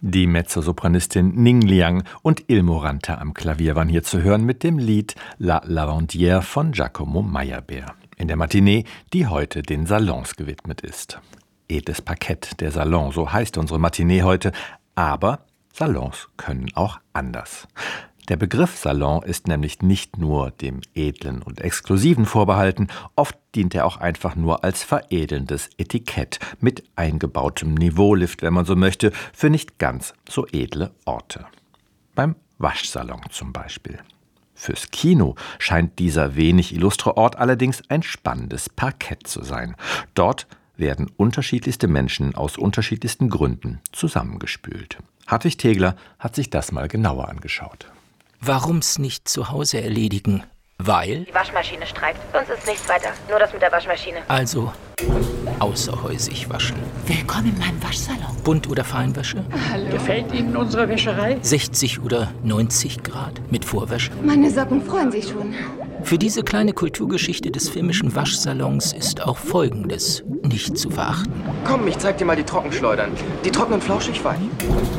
Die Mezzosopranistin Ning Liang und Il Morante am Klavier waren hier zu hören mit dem Lied La Lavandière von Giacomo Meyerbeer. In der Matinee, die heute den Salons gewidmet ist. Edles Parkett, der Salon, so heißt unsere Matinee heute. Aber Salons können auch anders. Der Begriff Salon ist nämlich nicht nur dem Edlen und Exklusiven vorbehalten, oft dient er auch einfach nur als veredelndes Etikett mit eingebautem Niveaulift, wenn man so möchte, für nicht ganz so edle Orte. Beim Waschsalon zum Beispiel. Fürs Kino scheint dieser wenig illustre Ort allerdings ein spannendes Parkett zu sein. Dort werden unterschiedlichste Menschen aus unterschiedlichsten Gründen zusammengespült. Hartwig Tegler hat sich das mal genauer angeschaut. Warum's nicht zu Hause erledigen? Weil? Die Waschmaschine streikt, sonst ist nichts weiter. Nur das mit der Waschmaschine. Also außerhäusig waschen. Willkommen in meinem Waschsalon. Bunt- oder Feinwäsche? Hallo. Gefällt Ihnen unsere Wäscherei? 60 oder 90 Grad mit Vorwäsche? Meine Socken freuen sich schon. Für diese kleine Kulturgeschichte des filmischen Waschsalons ist auch Folgendes nicht zu verachten. Komm, ich zeig dir mal die Trockenschleudern. Die trocknen flauschig weich.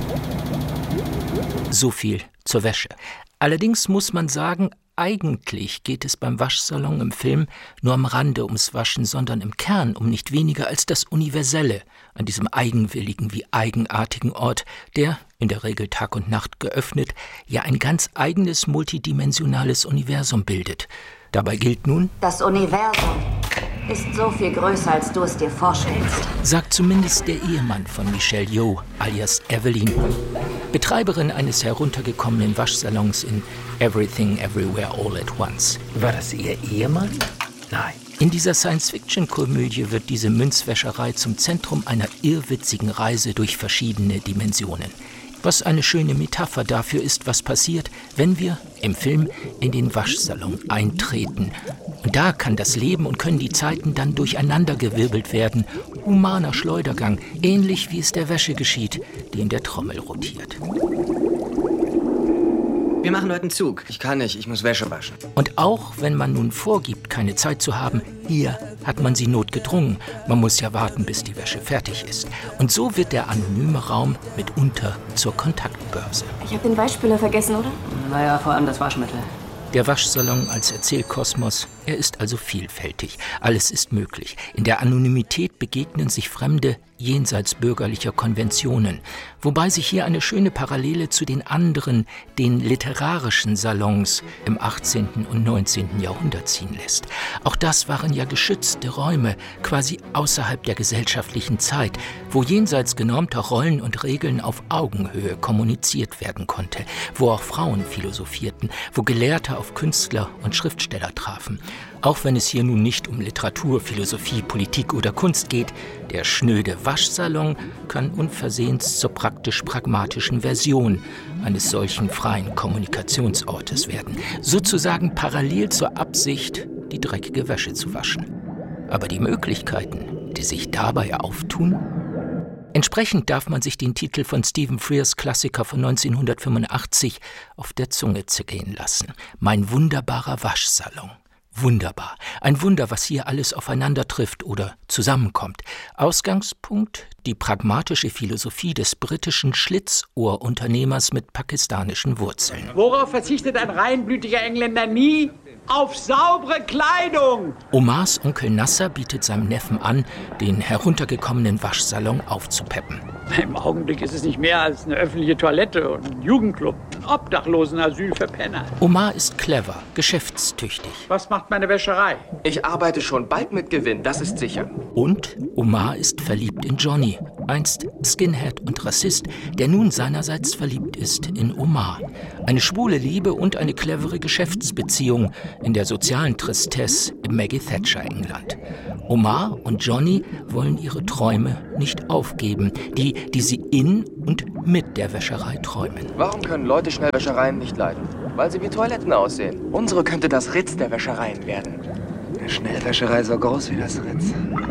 So viel zur Wäsche. Allerdings muss man sagen, eigentlich geht es beim Waschsalon im Film nur am Rande ums Waschen, sondern im Kern um nicht weniger als das Universelle an diesem eigenwilligen wie eigenartigen Ort, der, in der Regel Tag und Nacht geöffnet, ja ein ganz eigenes multidimensionales Universum bildet. Dabei gilt nun: Das Universum ist so viel größer, als du es dir vorstellst. Sagt zumindest der Ehemann von Michelle Yeoh, alias Evelyn, Betreiberin eines heruntergekommenen Waschsalons in Everything Everywhere All at Once. War das Ihr Ehemann? Nein. In dieser Science-Fiction-Komödie wird diese Münzwäscherei zum Zentrum einer irrwitzigen Reise durch verschiedene Dimensionen. Was eine schöne Metapher dafür ist, was passiert, wenn wir im Film in den Waschsalon eintreten. Und da kann das Leben und können die Zeiten dann durcheinandergewirbelt werden. Humaner Schleudergang, ähnlich wie es der Wäsche geschieht, die in der Trommel rotiert. Wir machen heute einen Zug. Ich kann nicht, ich muss Wäsche waschen. Und auch wenn man nun vorgibt, keine Zeit zu haben, hier hat man sie notgedrungen. Man muss ja warten, bis die Wäsche fertig ist. Und so wird der anonyme Raum mitunter zur Kontaktbörse. Ich habe den Weichspüler vergessen, oder? Naja, vor allem das Waschmittel. Der Waschsalon als Erzählkosmos, er ist also vielfältig. Alles ist möglich. In der Anonymität begegnen sich Fremde jenseits bürgerlicher Konventionen. Wobei sich hier eine schöne Parallele zu den anderen, den literarischen Salons im 18. und 19. Jahrhundert ziehen lässt. Auch das waren ja geschützte Räume, quasi außerhalb der gesellschaftlichen Zeit, wo jenseits genormter Rollen und Regeln auf Augenhöhe kommuniziert werden konnte, wo auch Frauen philosophierten, wo Gelehrte auf Künstler und Schriftsteller trafen. Auch wenn es hier nun nicht um Literatur, Philosophie, Politik oder Kunst geht, der schnöde Waschsalon kann unversehens zur praktisch-pragmatischen Version eines solchen freien Kommunikationsortes werden. Sozusagen parallel zur Absicht, die dreckige Wäsche zu waschen. Aber die Möglichkeiten, die sich dabei auftun? Entsprechend darf man sich den Titel von Stephen Frears Klassiker von 1985 auf der Zunge zergehen lassen. Mein wunderbarer Waschsalon. Wunderbar. Ein Wunder, was hier alles aufeinander trifft oder zusammenkommt. Ausgangspunkt: die pragmatische Philosophie des britischen Schlitzohrunternehmers mit pakistanischen Wurzeln. Worauf verzichtet ein reinblütiger Engländer nie? Auf saubere Kleidung! Omars Onkel Nasser bietet seinem Neffen an, den heruntergekommenen Waschsalon aufzupeppen. Im Augenblick ist es nicht mehr als eine öffentliche Toilette und ein Jugendclub, ein Obdachlosenasyl für Penner. Omar ist clever, geschäftstüchtig. Was macht meine Wäscherei? Ich arbeite schon bald mit Gewinn, das ist sicher. Und Omar ist verliebt in Johnny, einst Skinhead und Rassist, der nun seinerseits verliebt ist in Omar. Eine schwule Liebe und eine clevere Geschäftsbeziehung in der sozialen Tristesse im Maggie Thatcher England. Omar und Johnny wollen ihre Träume nicht aufgeben, die sie in und mit der Wäscherei träumen. Warum können Leute Schnellwäschereien nicht leiden? Weil sie wie Toiletten aussehen. Unsere könnte das Ritz der Wäschereien werden. Eine Schnellwäscherei so groß wie das Ritz.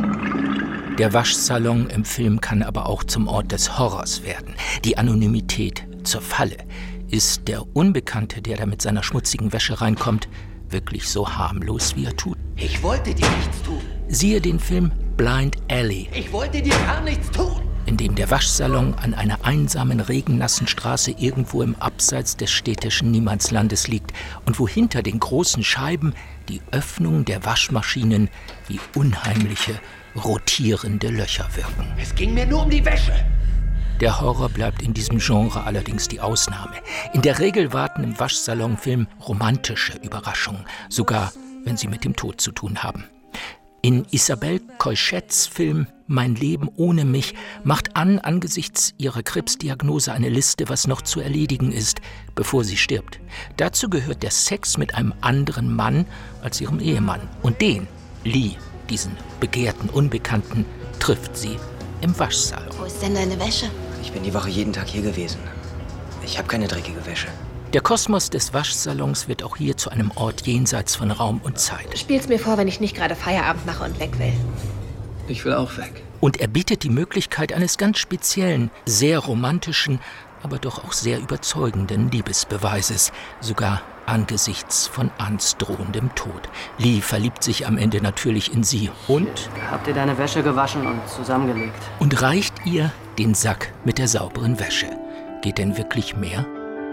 Der Waschsalon im Film kann aber auch zum Ort des Horrors werden. Die Anonymität zur Falle. Ist der Unbekannte, der da mit seiner schmutzigen Wäsche reinkommt, wirklich so harmlos, wie er tut? Ich wollte dir nichts tun. Siehe den Film Blind Alley. Ich wollte dir gar nichts tun. in dem der Waschsalon an einer einsamen, regennassen Straße irgendwo im Abseits des städtischen Niemandslandes liegt und wo hinter den großen Scheiben die Öffnungen der Waschmaschinen wie unheimliche, rotierende Löcher wirken. Es ging mir nur um die Wäsche. Der Horror bleibt in diesem Genre allerdings die Ausnahme. In der Regel warten im Waschsalonfilm romantische Überraschungen, sogar wenn sie mit dem Tod zu tun haben. In Isabelle Coixets Film »Mein Leben ohne mich« macht Anne angesichts ihrer Krebsdiagnose eine Liste, was noch zu erledigen ist, bevor sie stirbt. Dazu gehört der Sex mit einem anderen Mann als ihrem Ehemann. Und den, Lee, diesen begehrten Unbekannten, trifft sie im Waschsalon. Wo ist denn deine Wäsche? Ich bin die Woche jeden Tag hier gewesen. Ich habe keine dreckige Wäsche. Der Kosmos des Waschsalons wird auch hier zu einem Ort jenseits von Raum und Zeit. Spiel's mir vor, wenn ich nicht gerade Feierabend mache und weg will. Ich will auch weg. Und er bietet die Möglichkeit eines ganz speziellen, sehr romantischen, aber doch auch sehr überzeugenden Liebesbeweises, sogar angesichts von Annes drohendem Tod. Lee verliebt sich am Ende natürlich in sie und... Habt ihr deine Wäsche gewaschen und zusammengelegt? Und reicht ihr den Sack mit der sauberen Wäsche. Geht denn wirklich mehr?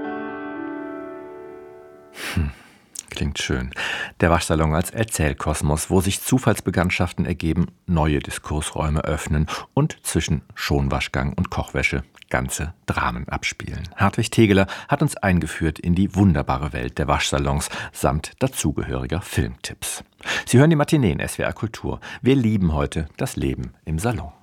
Klingt schön. Der Waschsalon als Erzählkosmos, wo sich Zufallsbekanntschaften ergeben, neue Diskursräume öffnen und zwischen Schonwaschgang und Kochwäsche ganze Dramen abspielen. Hartwig Tegeler hat uns eingeführt in die wunderbare Welt der Waschsalons samt dazugehöriger Filmtipps. Sie hören die Matinee in SWR Kultur. Wir lieben heute das Leben im Salon.